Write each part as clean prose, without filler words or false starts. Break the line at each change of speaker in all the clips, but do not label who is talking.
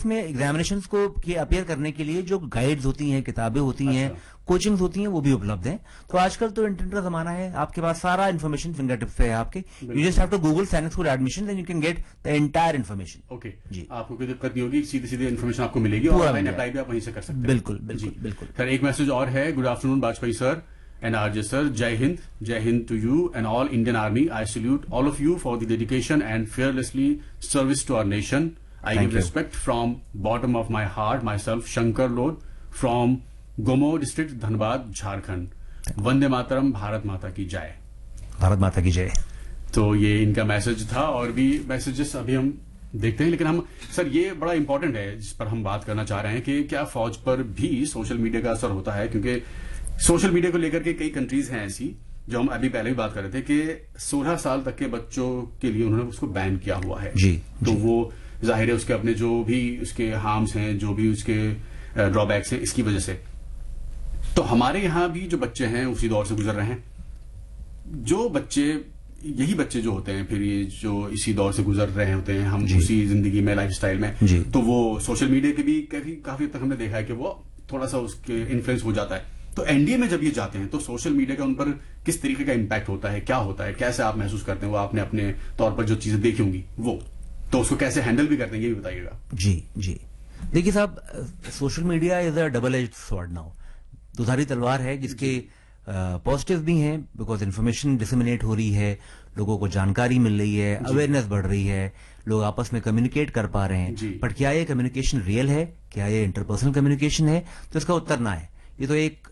इसमें एग्जामिनेशंस को के अपेयर करने के लिए जो गाइड्स होती हैं, किताबें होती हैं, कोचिंग्स होती हैं, वो भी उपलब्ध हैं। तो आजकल तो इंटरनेट का जमाना है, आपके पास सारा इन्फॉर्मेशन फिंगर टिप्स पे है आपके। You just have to Google सैनिक school admission and you can get the entire information.
Okay
जी,
आपको कोई दिक्कत नहीं होगी, सीधे सीधे इन्फॉर्मेशन आपको मिलेगी और ऑनलाइन अप्लाई भी आप वहीं से कर सकते हैं।
बिल्कुल बिल्कुल बिल्कुल।
सर एक मैसेज और है। Good afternoon Bajpayee sir and RJ sir, Jai Hind to you and all Indian Army. I salute all of you for the dedication and fearlessly service to our nation. I give respect from bottom of my heart. Myself, Shankar Lod from Gomo district, Dhanbad, Jharkhand. Vande Mataram, Bharat माता की जय।
भारत माता की जय।
तो ये इनका message था और भी मैसेजेस अभी हम देखते हैं, लेकिन हम सर ये बड़ा इंपॉर्टेंट है जिस पर हम बात करना चाह रहे हैं कि क्या फौज पर भी सोशल मीडिया का असर होता है, क्योंकि सोशल मीडिया को लेकर के कई कंट्रीज हैं ऐसी, जो हम अभी पहले भी बात कर रहे थे कि 16 साल तक के बच्चों के लिए उन्होंने उसको बैन किया हुआ है।
जी,
तो वो जाहिर है उसके अपने जो भी उसके हार्म्स हैं, जो भी उसके ड्रॉबैक्स हैं, इसकी वजह से। तो हमारे यहाँ भी जो बच्चे हैं उसी दौर से गुजर रहे हैं। जो बच्चे, यही बच्चे जो होते हैं फिर ये जो इसी दौर से गुजर रहे होते हैं, हम उसी जिंदगी में, लाइफ स्टाइल में, तो वो सोशल मीडिया के भी काफी हद तक हमने देखा है कि वो थोड़ा सा उसके इन्फ्लुएंस हो जाता है। तो एनडीए में जब ये जाते हैं तो सोशल मीडिया का उन पर किस तरीके का इम्पैक्ट होता है, क्या होता है, कैसे आप महसूस करते हैं? वो आपने अपने तौर पर जो चीजें देखी होंगी वो, तो उसको कैसे हैंडल भी करते हैं, ये भी बताइएगा।
जी जी, देखिए साहब, social media is a double edged sword now, दुधारी तलवार है, जिसके पॉजिटिव भी हैं बिकॉज इन्फॉर्मेशन डिसेमिनेट हो रही है, लोगों को जानकारी मिल रही है, अवेयरनेस बढ़ रही है, लोग आपस में कम्युनिकेट कर पा रहे हैं। बट क्या ये कम्युनिकेशन रियल है, क्या ये इंटरपर्सनल कम्युनिकेशन है? तो इसका उत्तर ना है। ये तो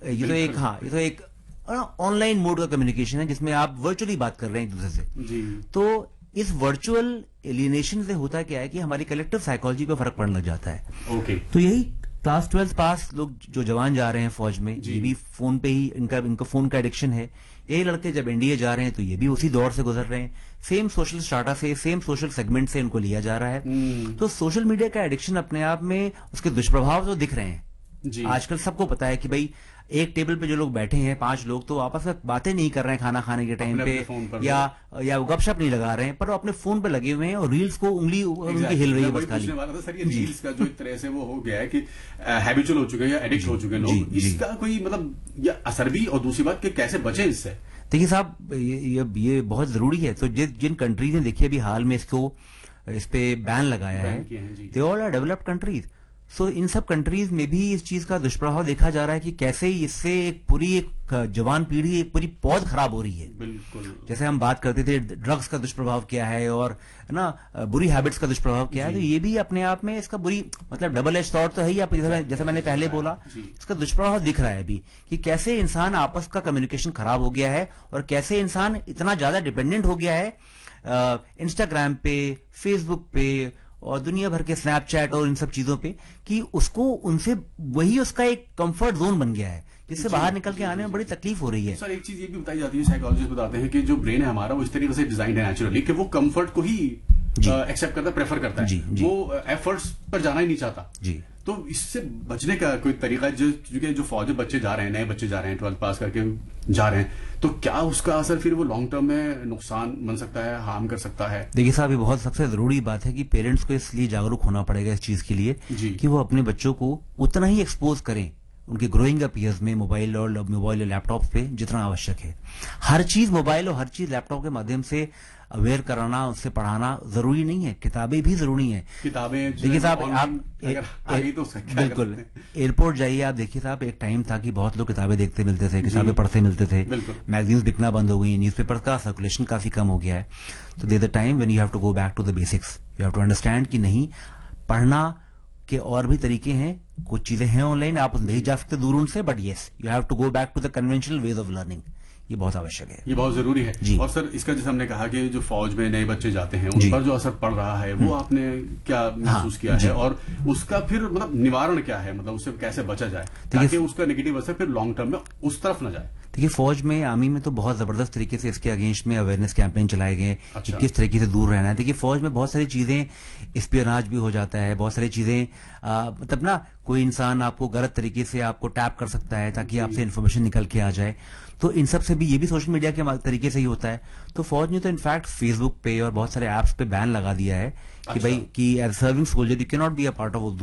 एक ऑनलाइन मोड का कम्युनिकेशन है जिसमें आप वर्चुअली बात कर रहे हैं एक दूसरे से। तो इस वर्चुअल एलिनेशन से होता क्या है कि हमारी कलेक्टिव साइकोलॉजी पे फर्क पड़ने लग जाता है।
ओके,
तो यही क्लास 12 पास लोग जो जवान जा रहे हैं फौज में, ये भी फोन पे ही इनका फोन का एडिक्शन है। यही लड़के जब एनडीए जा रहे हैं तो ये भी उसी दौर से गुजर रहे हैं, सेम सोशल स्टाटा से, सेम सोशल सेगमेंट से इनको लिया जा रहा है। तो सोशल मीडिया का एडिक्शन अपने आप में उसके दुष्प्रभाव तो दिख रहे हैं। आजकल सबको पता है कि भाई एक टेबल पे जो लोग बैठे हैं 5 लोग, तो आपस में बातें नहीं कर रहे हैं खाना खाने के टाइम पे, या गपशप नहीं लगा रहे हैं, पर वो अपने फोन पे लगे हुए हैं और रील्स को उंगली उनकी हिल रही है बस खाली।
सर ये रील्स का जो एक तरह से वो हो गया है कि हैबिचुअल हो चुके हैं या एडिक्ट हो चुके हैं लोग, इसका कोई मतलब या असर भी, और दूसरी बात कि कैसे बचें इससे?
देखिए साहब, ये बहुत जरूरी है। तो जिन कंट्रीज ने देखिए अभी हाल में इस पे बैन लगाया है, they all are developed countries. सो इन सब कंट्रीज में भी इस चीज का दुष्प्रभाव देखा जा रहा है कि कैसे इससे एक जवान पीढ़ी, एक पूरी पौध खराब हो रही है।
बिल्कुल,
जैसे हम बात करते थे ड्रग्स का दुष्प्रभाव क्या है और ना बुरी हैबिट्स का दुष्प्रभाव क्या है, तो ये भी अपने आप में इसका बुरी मतलब डबल एज थॉट तो है ही। आप जैसे मैंने पहले बोला, इसका दुष्प्रभाव दिख रहा है अभी कि कैसे इंसान आपस का कम्युनिकेशन खराब हो गया है और कैसे इंसान इतना ज्यादा डिपेंडेंट हो गया है इंस्टाग्राम पे, फेसबुक पे और दुनिया भर के स्नैपचैट और इन सब चीजों पे, कि उसको उनसे वही उसका एक कंफर्ट जोन बन गया है जिससे बाहर निकल के आने में बड़ी तकलीफ हो रही है।
सर एक चीज ये भी बताई जाती है, साइकोलॉजिस्ट बताते हैं कि जो ब्रेन है हमारा वो इस तरीके से डिजाइन है नेचुरली कि वो कंफर्ट को ही एक्सेप्ट करता है, प्रेफर करता है। वो एफर्ट्स पर जाना ही नहीं चाहता। तो इससे बचने का कोई तरीका, जो फौजी बच्चे जा रहे हैं, नए बच्चे जा रहे हैं, 12th पास करके जा रहे हैं, तो क्या उसका असर फिर वो लॉन्ग टर्म में नुकसान बन सकता है, हार्म कर सकता है?
देखिए साहब, ये बहुत सबसे जरूरी बात है कि पेरेंट्स को इसलिए जागरूक होना पड़ेगा इस चीज के लिए कि वो अपने बच्चों को उतना ही एक्सपोज करें उनके ग्रोइंग अप ईयर्स में मोबाइल और लैपटॉप पे जितना आवश्यक है। हर चीज मोबाइल और हर चीज लैपटॉप के माध्यम से अवेयर कराना, उससे पढ़ाना जरूरी नहीं है। किताबें भी जरूरी हैं।
किताबें
देखिए साहब, आप बिल्कुल एयरपोर्ट जाइए, आप देखिए साहब, एक टाइम था कि बहुत लोग किताबें देखते मिलते थे, किताबें पढ़ते मिलते थे, मैगजीन्स बिकना बंद हो गई, न्यूज़पेपर का सर्कुलेशन काफी कम हो गया है। तो there the time when you have to go back to the basics, you have to understand कि नहीं, पढ़ना के और भी तरीके हैं, कुछ चीजें हैं ऑनलाइन, आप नहीं जा सकते दूर उनसे, but yes you have to go back to the conventional ways of learning. ये बहुत आवश्यक है,
ये बहुत जरूरी है। और सर इसका जैसे हमने कहा कि जो फौज में नए बच्चे जाते हैं उन पर जो असर पड़ रहा है वो आपने क्या महसूस किया है, और उसका फिर मतलब निवारण क्या है, मतलब उससे कैसे बचा जाए ताकि उसका नेगेटिव असर फिर लॉन्ग टर्म में उस तरफ न जाए?
देखिए, फौज में, आर्मी में तो बहुत जबरदस्त तरीके से इसके अगेंस्ट में अवेयरनेस कैंपेन चलाए गए कि किस तरीके से दूर रहना है। देखिए, फौज में बहुत सारी चीजें, स्पियोनाज भी हो जाता है, बहुत सारी चीजें मतलब ना कोई इंसान आपको गलत तरीके से आपको टैप कर सकता है ताकि आपसे इन्फॉर्मेशन निकल के आ जाए। तो इन सब से भी, ये भी सोशल मीडिया के तरीके से ही होता है। तो फौज ने तो इनफैक्ट फेसबुक पे और बहुत सारे ऐप्स पे बैन लगा दिया है कि भाई कि as serving soldier you can not be a part of